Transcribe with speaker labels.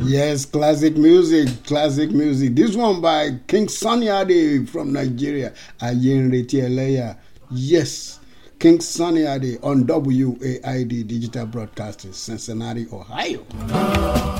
Speaker 1: Yes, classic music, classic music. This one by King Sunny Ade from Nigeria. Ayenreti Eleya. Yes, King Sunny Ade on WAID Digital Broadcasting, Cincinnati, Ohio.